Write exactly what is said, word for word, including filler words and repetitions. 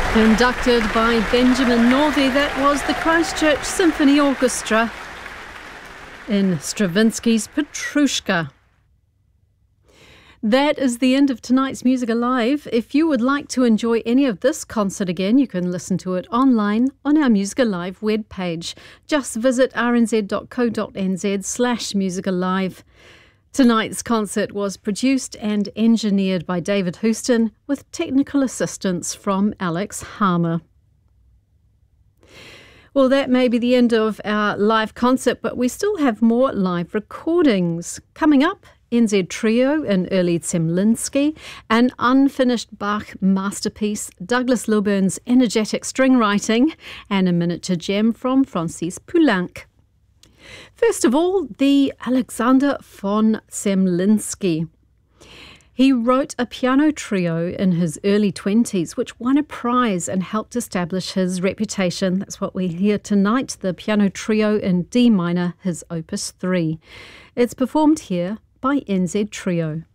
Conducted by Benjamin Northey, that was the Christchurch Symphony Orchestra in Stravinsky's Petrushka. That is the end of tonight's Music Alive. If you would like to enjoy any of this concert again, you can listen to it online on our Music Alive webpage. Just visit rnz.co.nz slash Music Alive. Tonight's concert was produced and engineered by David Houston with technical assistance from Alex Harmer. Well, that may be the end of our live concert, but we still have more live recordings. Coming up, N Z Trio in Early Zemlinsky, an unfinished Bach masterpiece, Douglas Lilburn's energetic string writing, and a miniature gem from Francis Poulenc. First of all, the Alexander von Zemlinsky. He wrote a piano trio in his early twenties, which won a prize and helped establish his reputation. That's what we hear tonight, the piano trio in D minor, his opus three. It's performed here by N Z Trio.